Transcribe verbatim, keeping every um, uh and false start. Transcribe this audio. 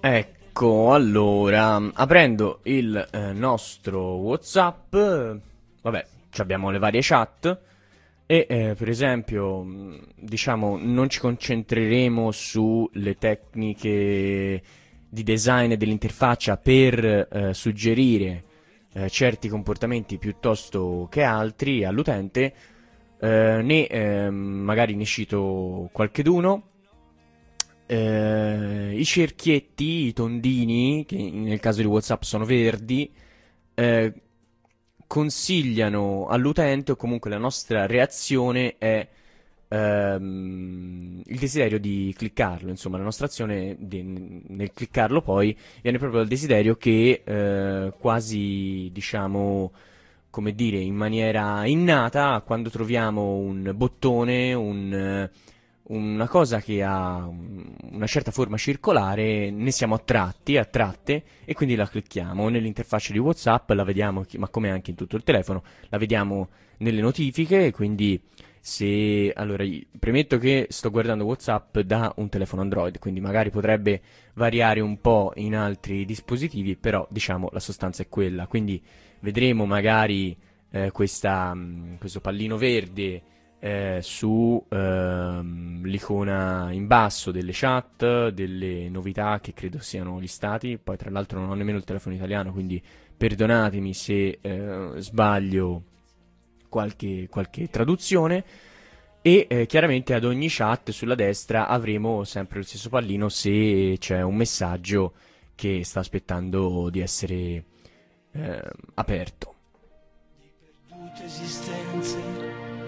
Ecco, allora, aprendo il eh, nostro WhatsApp, eh, vabbè, ci abbiamo le varie chat e eh, per esempio, mh, diciamo, non ci concentreremo sulle tecniche di design dell'interfaccia per eh, suggerire eh, certi comportamenti piuttosto che altri all'utente, eh, ne ehm, magari ne cito qualcheduno. Eh, i cerchietti, i tondini, che nel caso di WhatsApp sono verdi, eh, consigliano all'utente, o comunque la nostra reazione è ehm, il desiderio di cliccarlo. Insomma, la nostra azione di- nel cliccarlo poi viene proprio dal desiderio che eh, quasi, diciamo, come dire, in maniera innata, quando troviamo un bottone, un, eh, una cosa che ha un- una certa forma circolare, ne siamo attratti, attratte e quindi la clicchiamo. Nell'interfaccia di WhatsApp la vediamo, chi- ma come anche in tutto il telefono, la vediamo nelle notifiche, quindi se... Allora, i- premetto che sto guardando WhatsApp da un telefono Android, quindi magari potrebbe variare un po' in altri dispositivi, però diciamo la sostanza è quella. Quindi vedremo magari eh, questa, mh, questo pallino verde eh, su ehm, l'icona in basso delle chat, delle novità che credo siano gli stati. Poi tra l'altro non ho nemmeno il telefono italiano, quindi perdonatemi se eh, sbaglio qualche, qualche traduzione. E eh, chiaramente ad ogni chat sulla destra avremo sempre lo stesso pallino se c'è un messaggio che sta aspettando di essere eh, aperto. Di perdute esistenze